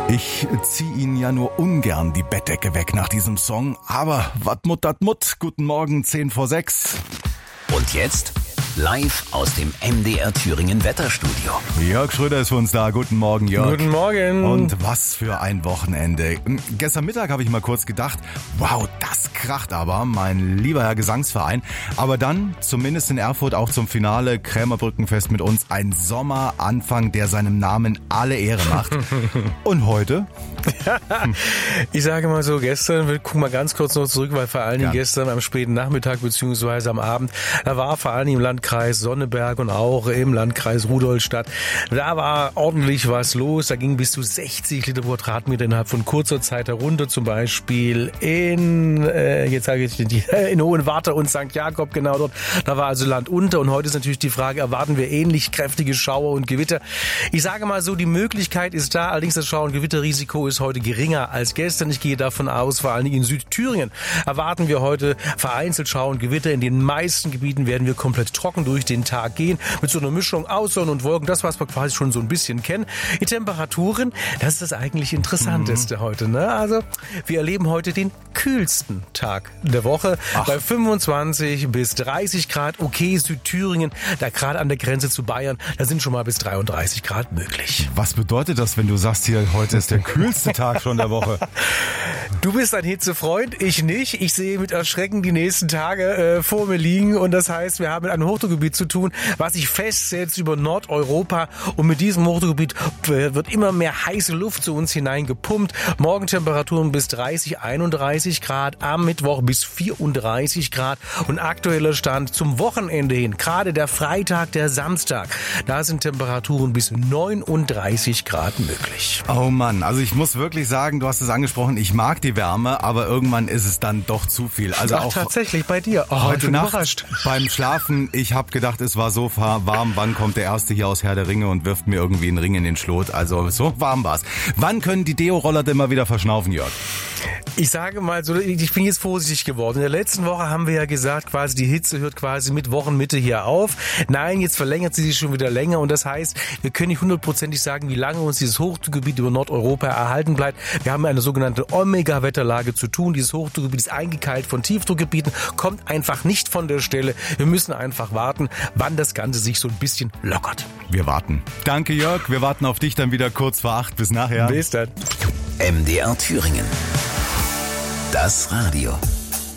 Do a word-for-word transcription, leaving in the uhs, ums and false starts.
Ich zieh Ihnen ja nur ungern die Bettdecke weg nach diesem Song, aber wat mut dat mut. Guten Morgen, zehn vor sechs. Und jetzt live aus dem M D R Thüringen Wetterstudio. Jörg Schröder ist für uns da. Guten Morgen, Jörg. Guten Morgen. Und was für ein Wochenende. Gestern Mittag habe ich mal kurz gedacht, wow, das kracht aber, mein lieber Herr Gesangsverein. Aber dann, zumindest in Erfurt, auch zum Finale Krämerbrückenfest mit uns, ein Sommeranfang, der seinem Namen alle Ehre macht. Und heute? Ich sage mal so, gestern, wir gucken mal ganz kurz noch zurück, weil vor allen Dingen ja. gestern am späten Nachmittag beziehungsweise am Abend, da war vor allen Dingen im Landkreis Sonneberg und auch im Landkreis Rudolstadt, da war ordentlich was los, da ging bis zu sechzig Liter pro Quadratmeter innerhalb von kurzer Zeit herunter, zum Beispiel in, äh, jetzt sage ich die, in Hohenwarte und Sankt Jakob, genau dort, da war also Land unter und heute ist natürlich die Frage, erwarten wir ähnlich kräftige Schauer und Gewitter? Ich sage mal so, die Möglichkeit ist da, allerdings das Schauer- und Gewitterrisiko ist heute geringer als gestern. Ich gehe davon aus, vor allen Dingen in Südthüringen erwarten wir heute vereinzelt Schauer und Gewitter. In den meisten Gebieten werden wir komplett trocken durch den Tag gehen, mit so einer Mischung aus Sonne und Wolken, das, was wir quasi schon so ein bisschen kennen. Die Temperaturen, das ist das eigentlich Interessanteste mhm. heute. Ne? Also wir erleben heute den kühlsten Tag der Woche Ach. bei fünfundzwanzig bis dreißig Grad. Okay, Südthüringen, da gerade an der Grenze zu Bayern, da sind schon mal bis dreiunddreißig Grad möglich. Was bedeutet das, wenn du sagst, hier heute ist der kühlste Tag schon der Woche? Du bist ein Hitzefreund, ich nicht. Ich sehe mit Erschrecken die nächsten Tage äh, vor mir liegen und das heißt, wir haben mit einem Hochdruckgebiet zu tun, was sich festsetzt über Nordeuropa und mit diesem Hochdruckgebiet äh, wird immer mehr heiße Luft zu uns hineingepumpt. Morgentemperaturen bis dreißig, einunddreißig Grad, am Mittwoch bis vierunddreißig Grad und aktueller Stand zum Wochenende hin, gerade der Freitag, der Samstag, da sind Temperaturen bis neununddreißig Grad möglich. Oh Mann, also ich muss wirklich sagen, du hast es angesprochen, ich mag die Wärme, aber irgendwann ist es dann doch zu viel. Also Ach, auch tatsächlich bei dir. Oh, heute Nacht überrascht. Beim Schlafen, ich habe gedacht, es war so warm, wann kommt der Erste hier aus Herr der Ringe und wirft mir irgendwie einen Ring in den Schlot. Also so warm war's. Wann können die Deo-Roller denn mal wieder verschnaufen, Jörg? Ich sage mal so, ich bin jetzt vorsichtig geworden. In der letzten Woche haben wir ja gesagt, quasi die Hitze hört quasi mit Wochenmitte hier auf. Nein, jetzt verlängert sie sich schon wieder länger und das heißt, wir können nicht hundertprozentig sagen, wie lange uns dieses Hochdruckgebiet über Nordeuropa erhalten bleibt. Wir haben eine sogenannte Omega-Wetterlage zu tun. Dieses Hochdruckgebiet ist eingekeilt von Tiefdruckgebieten, kommt einfach nicht von der Stelle. Wir müssen einfach warten, wann das Ganze sich so ein bisschen lockert. Wir warten. Danke, Jörg. Wir warten auf dich dann wieder kurz vor acht. Bis nachher. Bis dann. M D R Thüringen. Das Radio.